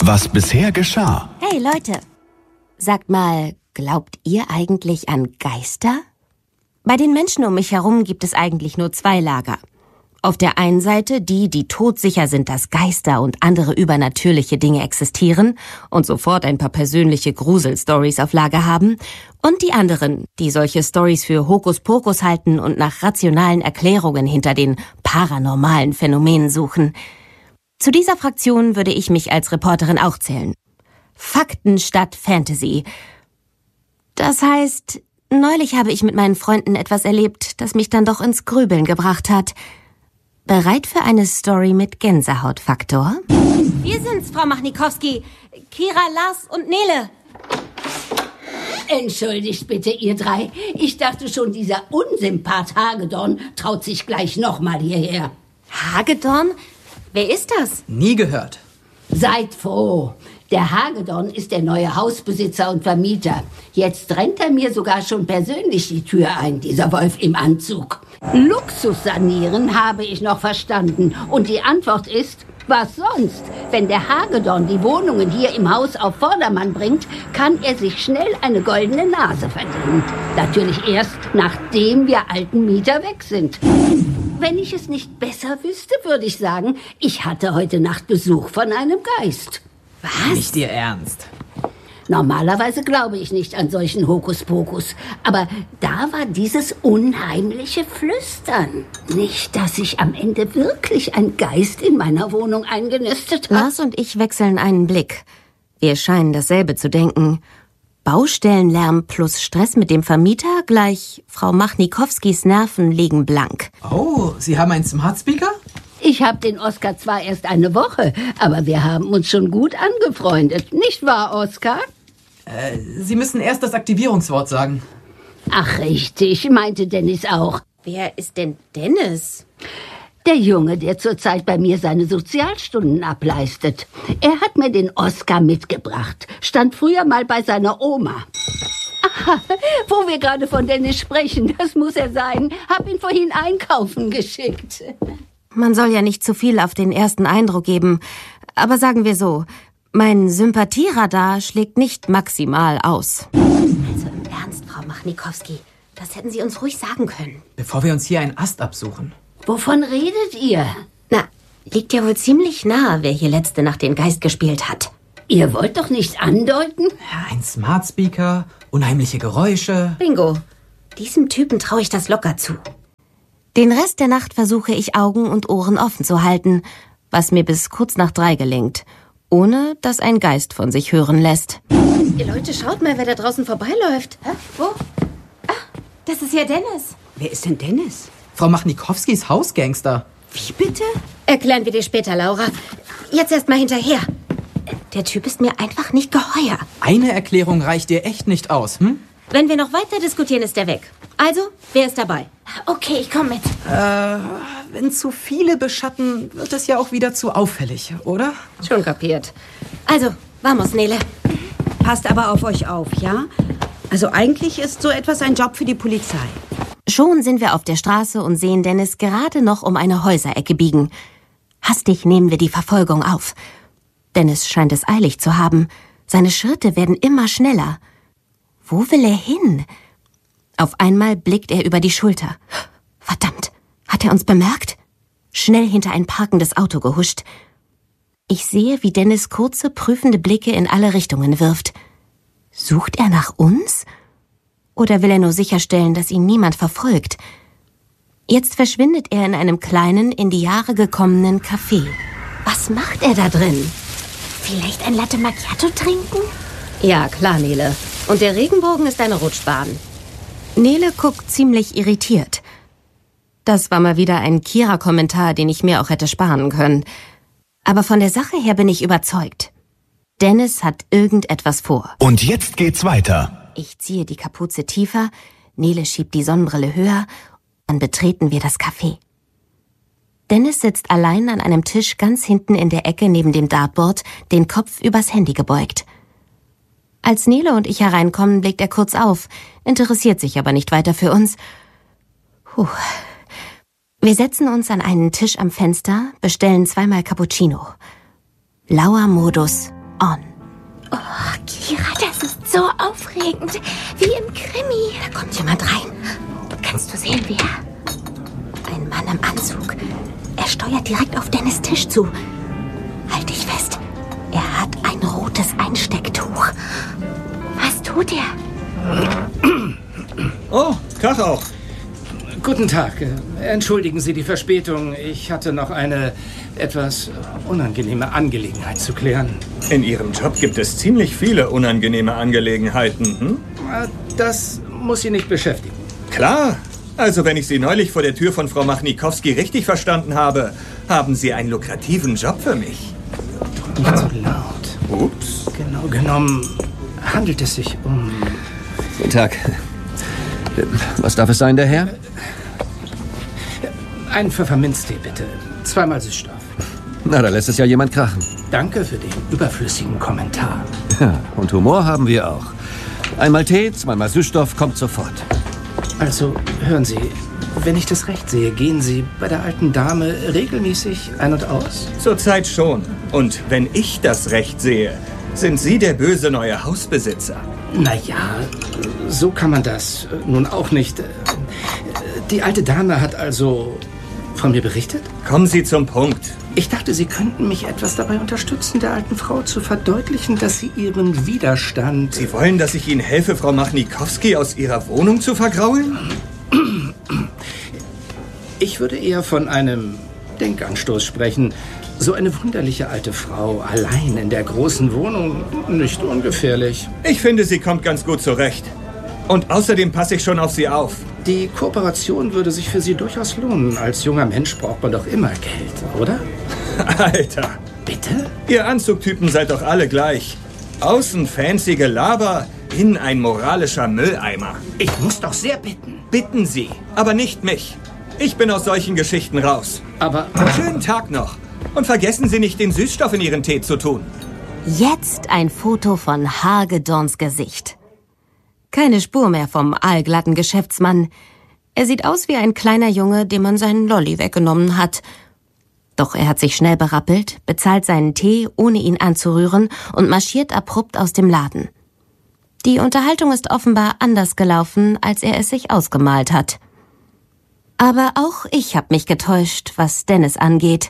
Was bisher geschah. Hey Leute, sagt mal, glaubt ihr eigentlich an Geister? Bei den Menschen um mich herum gibt es eigentlich nur 2 Lager. Auf der einen Seite die todsicher sind, dass Geister und andere übernatürliche Dinge existieren und sofort ein paar persönliche Gruselstories auf Lager haben. Und die anderen, die solche Stories für Hokuspokus halten und nach rationalen Erklärungen hinter den paranormalen Phänomenen suchen. Zu dieser Fraktion würde ich mich als Reporterin auch zählen. Fakten statt Fantasy. Das heißt, neulich habe ich mit meinen Freunden etwas erlebt, das mich dann doch ins Grübeln gebracht hat. Bereit für eine Story mit Gänsehautfaktor? Wir sind's, Frau Machnikowski. Kira, Lars und Nele. Entschuldigt bitte, ihr 3. Ich dachte schon, dieser Unsympath Hagedorn traut sich gleich nochmal hierher. Hagedorn? Wer ist das? Nie gehört. Seid froh. Der Hagedorn ist der neue Hausbesitzer und Vermieter. Jetzt rennt er mir sogar schon persönlich die Tür ein, dieser Wolf im Anzug. Luxus sanieren habe ich noch verstanden. Und die Antwort ist, was sonst? Wenn der Hagedorn die Wohnungen hier im Haus auf Vordermann bringt, kann er sich schnell eine goldene Nase verdienen. Natürlich erst, nachdem wir alten Mieter weg sind. Wenn ich es nicht besser wüsste, würde ich sagen, ich hatte heute Nacht Besuch von einem Geist. Was? Nicht Ihr Ernst. Normalerweise glaube ich nicht an solchen Hokuspokus. Aber da war dieses unheimliche Flüstern. Nicht, dass sich am Ende wirklich ein Geist in meiner Wohnung eingenistet hat. Lars und ich wechseln einen Blick. Wir scheinen dasselbe zu denken. Baustellenlärm plus Stress mit dem Vermieter gleich Frau Machnikowskis Nerven liegen blank. Oh, Sie haben einen Smart Speaker? Ich habe den Oskar zwar erst eine Woche, aber wir haben uns schon gut angefreundet. Nicht wahr, Oskar? Sie müssen erst das Aktivierungswort sagen. Ach, richtig, meinte Dennis auch. Wer ist denn Dennis? Der Junge, der zurzeit bei mir seine Sozialstunden ableistet. Er hat mir den Oskar mitgebracht. Stand früher mal bei seiner Oma. Aha, wo wir gerade von Dennis sprechen, das muss er sein. Hab ihn vorhin einkaufen geschickt. Man soll ja nicht zu viel auf den ersten Eindruck geben. Aber sagen wir so, mein Sympathieradar schlägt nicht maximal aus. Also im Ernst, Frau Machnikowski, das hätten Sie uns ruhig sagen können. Bevor wir uns hier einen Ast absuchen. Wovon redet ihr? Na, liegt ja wohl ziemlich nahe, wer hier letzte Nacht den Geist gespielt hat. Ihr wollt doch nicht andeuten? Ja, ein Smart Speaker, unheimliche Geräusche. Bingo. Diesem Typen traue ich das locker zu. Den Rest der Nacht versuche ich Augen und Ohren offen zu halten, was mir bis kurz nach 3 gelingt, ohne dass ein Geist von sich hören lässt. Ihr Leute, schaut mal, wer da draußen vorbeiläuft. Hä? Wo? Ah, das ist ja Dennis. Wer ist denn Dennis? Frau Machnikowskis Hausgangster. Wie bitte? Erklären wir dir später, Laura. Jetzt erst mal hinterher. Der Typ ist mir einfach nicht geheuer. Eine Erklärung reicht dir echt nicht aus, hm? Wenn wir noch weiter diskutieren, ist er weg. Also, wer ist dabei? Okay, ich komme mit. Wenn zu viele beschatten, wird es ja auch wieder zu auffällig, oder? Schon kapiert. Also, vamos, Nele. Passt aber auf euch auf, ja? Also eigentlich ist so etwas ein Job für die Polizei. Schon sind wir auf der Straße und sehen Dennis gerade noch um eine Häuserecke biegen. Hastig nehmen wir die Verfolgung auf. Dennis scheint es eilig zu haben. Seine Schritte werden immer schneller. Wo will er hin? Auf einmal blickt er über die Schulter. Verdammt, hat er uns bemerkt? Schnell hinter ein parkendes Auto gehuscht. Ich sehe, wie Dennis kurze, prüfende Blicke in alle Richtungen wirft. Sucht er nach uns? Oder will er nur sicherstellen, dass ihn niemand verfolgt? Jetzt verschwindet er in einem kleinen, in die Jahre gekommenen Café. Was macht er da drin? Vielleicht ein Latte Macchiato trinken? Ja, klar, Nele. Und der Regenbogen ist eine Rutschbahn. Nele guckt ziemlich irritiert. Das war mal wieder ein Kira-Kommentar, den ich mir auch hätte sparen können. Aber von der Sache her bin ich überzeugt. Dennis hat irgendetwas vor. Und jetzt geht's weiter. Ich ziehe die Kapuze tiefer, Nele schiebt die Sonnenbrille höher, dann betreten wir das Café. Dennis sitzt allein an einem Tisch ganz hinten in der Ecke neben dem Dartboard, den Kopf übers Handy gebeugt. Als Nele und ich hereinkommen, blickt er kurz auf, interessiert sich aber nicht weiter für uns. Wir setzen uns an einen Tisch am Fenster, bestellen 2-mal Cappuccino. Lauer Modus, on. Oh, Kira, das ist so aufregend. Wie im Krimi. Da kommt jemand rein. Kannst du sehen, wer? Ein Mann im Anzug. Er steuert direkt auf Dennis' Tisch zu. Halt dich fest. Er hat ein rotes Einstecktuch. Was tut er? Oh, Tag auch. Guten Tag. Entschuldigen Sie die Verspätung. Ich hatte noch eine etwas unangenehme Angelegenheit zu klären. In Ihrem Job gibt es ziemlich viele unangenehme Angelegenheiten, hm? Das muss Sie nicht beschäftigen. Klar. Also, wenn ich Sie neulich vor der Tür von Frau Machnikowski richtig verstanden habe, haben Sie einen lukrativen Job für mich. Nicht so laut. Ups. Genau genommen handelt es sich um... Guten Tag. Was darf es sein, der Herr? Ein Pfefferminztee, bitte. 2-mal Süßstoff. Na, da lässt es ja jemand krachen. Danke für den überflüssigen Kommentar. Ja, und Humor haben wir auch. 1-mal Tee, 2-mal Süßstoff, kommt sofort. Also, hören Sie, wenn ich das recht sehe, gehen Sie bei der alten Dame regelmäßig ein- und aus? Zurzeit schon. Und wenn ich das recht sehe, sind Sie der böse neue Hausbesitzer. Naja, so kann man das nun auch nicht. Die alte Dame hat also von mir berichtet? Kommen Sie zum Punkt. Ich dachte, Sie könnten mich etwas dabei unterstützen, der alten Frau zu verdeutlichen, dass sie ihren Widerstand... Sie wollen, dass ich Ihnen helfe, Frau Machnikowski aus ihrer Wohnung zu vergraulen? Ich würde eher von einem Denkanstoß sprechen. So eine wunderliche alte Frau, allein in der großen Wohnung, nicht ungefährlich. Ich finde, sie kommt ganz gut zurecht. Und außerdem passe ich schon auf sie auf. Die Kooperation würde sich für Sie durchaus lohnen. Als junger Mensch braucht man doch immer Geld, oder? Alter. Bitte? Ihr Anzugtypen seid doch alle gleich. Außen fancy Gelaber, innen ein moralischer Mülleimer. Ich muss doch sehr bitten. Bitten Sie, aber nicht mich. Ich bin aus solchen Geschichten raus. Aber... Schönen Tag noch. Und vergessen Sie nicht, den Süßstoff in Ihren Tee zu tun. Jetzt ein Foto von Hagedorns Gesicht. Keine Spur mehr vom aalglatten Geschäftsmann. Er sieht aus wie ein kleiner Junge, dem man seinen Lolli weggenommen hat. Doch er hat sich schnell berappelt, bezahlt seinen Tee, ohne ihn anzurühren, und marschiert abrupt aus dem Laden. Die Unterhaltung ist offenbar anders gelaufen, als er es sich ausgemalt hat. Aber auch ich habe mich getäuscht, was Dennis angeht.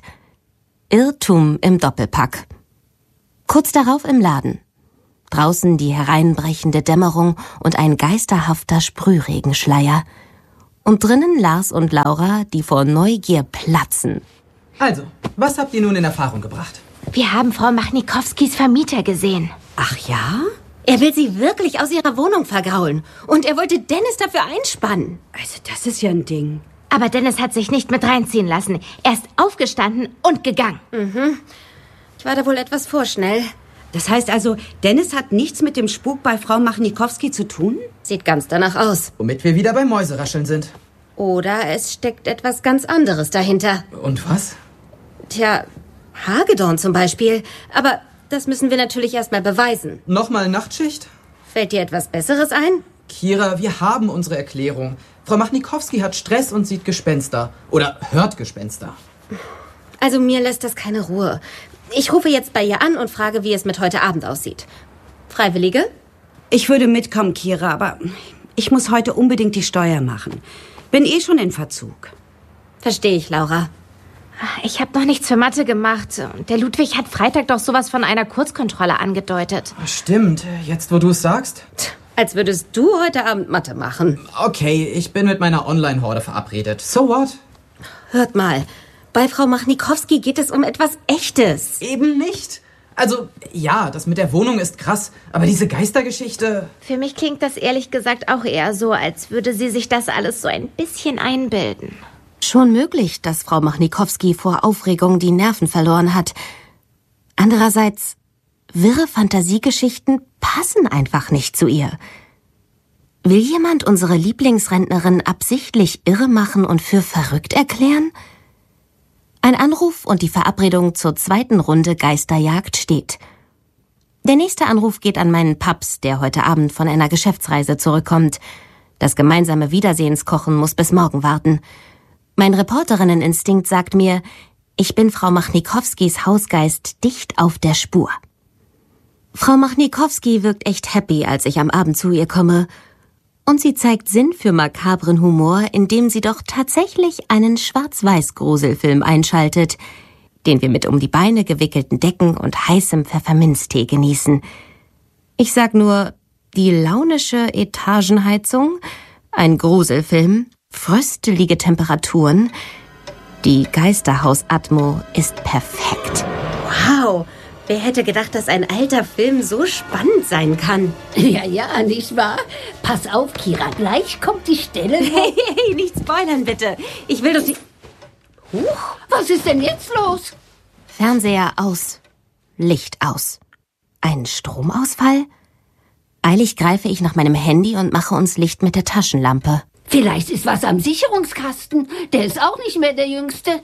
Irrtum im Doppelpack. Kurz darauf im Laden. Draußen die hereinbrechende Dämmerung und ein geisterhafter Sprühregenschleier. Und drinnen Lars und Laura, die vor Neugier platzen. Also, was habt ihr nun in Erfahrung gebracht? Wir haben Frau Machnikowskis Vermieter gesehen. Ach ja? Er will sie wirklich aus ihrer Wohnung vergraulen. Und er wollte Dennis dafür einspannen. Also das ist ja ein Ding. Aber Dennis hat sich nicht mit reinziehen lassen. Er ist aufgestanden und gegangen. Ich war da wohl etwas vorschnell. Das heißt also, Dennis hat nichts mit dem Spuk bei Frau Machnikowski zu tun? Sieht ganz danach aus. Womit wir wieder bei Mäuserascheln sind. Oder es steckt etwas ganz anderes dahinter. Und was? Tja, Hagedorn zum Beispiel. Aber das müssen wir natürlich erstmal beweisen. Nochmal Nachtschicht? Fällt dir etwas Besseres ein? Kira, wir haben unsere Erklärung. Frau Machnikowski hat Stress und sieht Gespenster. Oder hört Gespenster. Also mir lässt das keine Ruhe. Ich rufe jetzt bei ihr an und frage, wie es mit heute Abend aussieht. Freiwillige? Ich würde mitkommen, Kira, aber ich muss heute unbedingt die Steuer machen. Bin eh schon in Verzug. Verstehe ich, Laura. Ich habe noch nichts für Mathe gemacht. Der Ludwig hat Freitag doch sowas von einer Kurzkontrolle angedeutet. Stimmt, jetzt wo du es sagst. Als würdest du heute Abend Mathe machen. Okay, ich bin mit meiner Online-Horde verabredet. So what? Hört mal, bei Frau Machnikowski geht es um etwas Echtes. Eben nicht. Also, ja, das mit der Wohnung ist krass, aber diese Geistergeschichte... Für mich klingt das ehrlich gesagt auch eher so, als würde sie sich das alles so ein bisschen einbilden. Schon möglich, dass Frau Machnikowski vor Aufregung die Nerven verloren hat. Andererseits, wirre Fantasiegeschichten passen einfach nicht zu ihr. Will jemand unsere Lieblingsrentnerin absichtlich irre machen und für verrückt erklären? Ein Anruf und die Verabredung zur zweiten Runde Geisterjagd steht. Der nächste Anruf geht an meinen Paps, der heute Abend von einer Geschäftsreise zurückkommt. Das gemeinsame Wiedersehenskochen muss bis morgen warten. Mein Reporterinneninstinkt sagt mir, ich bin Frau Machnikowskis Hausgeist dicht auf der Spur. Frau Machnikowski wirkt echt happy, als ich am Abend zu ihr komme. Und sie zeigt Sinn für makabren Humor, indem sie doch tatsächlich einen Schwarz-Weiß-Gruselfilm einschaltet, den wir mit um die Beine gewickelten Decken und heißem Pfefferminztee genießen. Ich sag nur, die launische Etagenheizung, ein Gruselfilm, fröstelige Temperaturen, die Geisterhaus-Atmo ist perfekt. Wow, wer hätte gedacht, dass ein alter Film so spannend sein kann? Ja, nicht wahr? Pass auf, Kira, gleich kommt die Stelle. Hey, nicht spoilern bitte. Ich will doch nicht... Huch, was ist denn jetzt los? Fernseher aus, Licht aus. Ein Stromausfall? Eilig greife ich nach meinem Handy und mache uns Licht mit der Taschenlampe. Vielleicht ist was am Sicherungskasten. Der ist auch nicht mehr der Jüngste.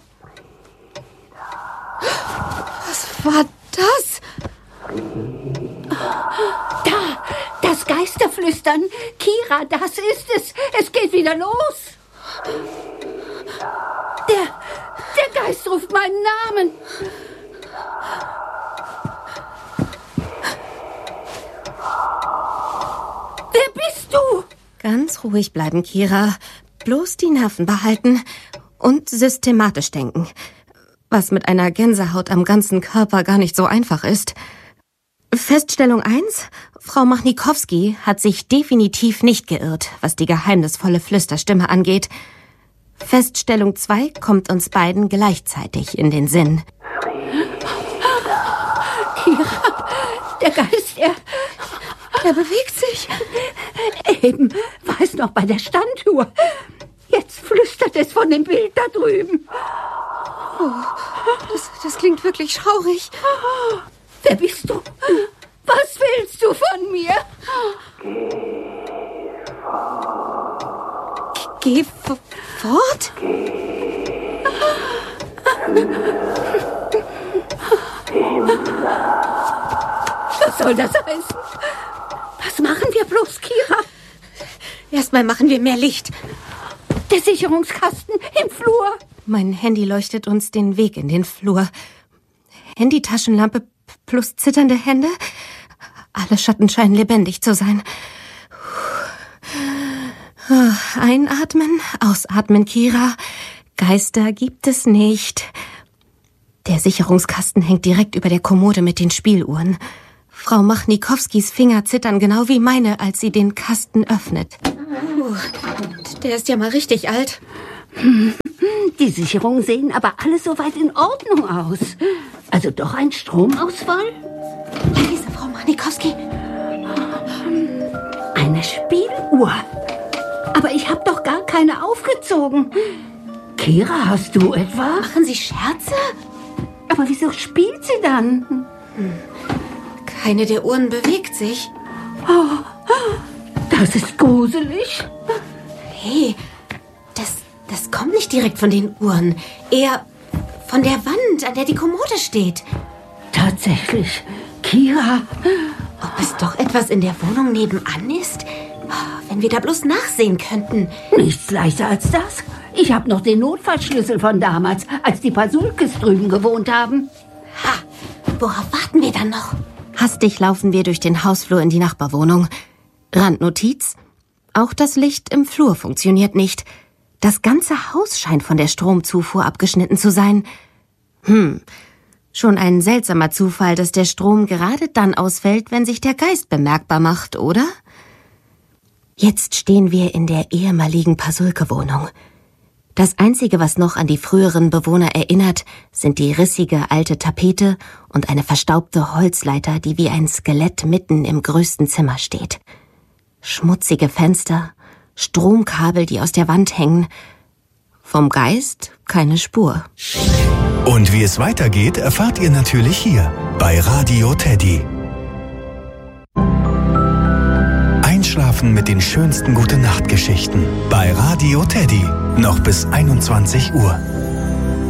Was war das? Da, das Geisterflüstern. Kira, das ist es. Es geht wieder los. Der Geist ruft meinen Namen. Wer bist du? Ganz ruhig bleiben, Kira. Bloß die Nerven behalten und systematisch denken. Was mit einer Gänsehaut am ganzen Körper gar nicht so einfach ist. Feststellung 1. Frau Machnikowski hat sich definitiv nicht geirrt, was die geheimnisvolle Flüsterstimme angeht. Feststellung 2 kommt uns beiden gleichzeitig in den Sinn. Kira, der Geist, er bewegt sich. Eben war es noch bei der Standuhr. Jetzt flüstert es von dem Bild da drüben. Oh, das klingt wirklich schaurig. Wer bist du? Was willst du von mir? Geh fort? Was soll das heißen? Was machen wir bloß, Kira? Erstmal machen wir mehr Licht. Der Sicherungskasten im Flur. Mein Handy leuchtet uns den Weg in den Flur. Handytaschenlampe plus zitternde Hände. Alle Schatten scheinen lebendig zu sein. Einatmen, ausatmen, Kira. Geister gibt es nicht. Der Sicherungskasten hängt direkt über der Kommode mit den Spieluhren. Frau Machnikowskis Finger zittern genau wie meine, als sie den Kasten öffnet. Der ist ja mal richtig alt. Die Sicherungen sehen aber alle soweit in Ordnung aus. Also doch ein Stromausfall? Leise, Frau Machnikowski. Eine Spieluhr. Aber ich habe doch gar keine aufgezogen. Kira, hast du etwa? Machen Sie Scherze? Aber wieso spielt sie dann? Keine der Uhren bewegt sich. Oh, das ist gruselig. Hey, das kommt nicht direkt von den Uhren. Eher von der Wand, an der die Kommode steht. Tatsächlich. Kira. Ob es doch etwas in der Wohnung nebenan ist? Wenn wir da bloß nachsehen könnten. Nichts leichter als das. Ich habe noch den Notfallschlüssel von damals, als die Pasulkes drüben gewohnt haben. Ha, worauf warten wir dann noch? Hastig laufen wir durch den Hausflur in die Nachbarwohnung. Randnotiz: Auch das Licht im Flur funktioniert nicht. Das ganze Haus scheint von der Stromzufuhr abgeschnitten zu sein. Schon ein seltsamer Zufall, dass der Strom gerade dann ausfällt, wenn sich der Geist bemerkbar macht, oder? Jetzt stehen wir in der ehemaligen Pasulke-Wohnung. Das Einzige, was noch an die früheren Bewohner erinnert, sind die rissige alte Tapete und eine verstaubte Holzleiter, die wie ein Skelett mitten im größten Zimmer steht. Schmutzige Fenster, Stromkabel, die aus der Wand hängen. Vom Geist keine Spur. Und wie es weitergeht, erfahrt ihr natürlich hier bei Radio Teddy. Einschlafen mit den schönsten Gute-Nacht-Geschichten bei Radio Teddy. Noch bis 21 Uhr.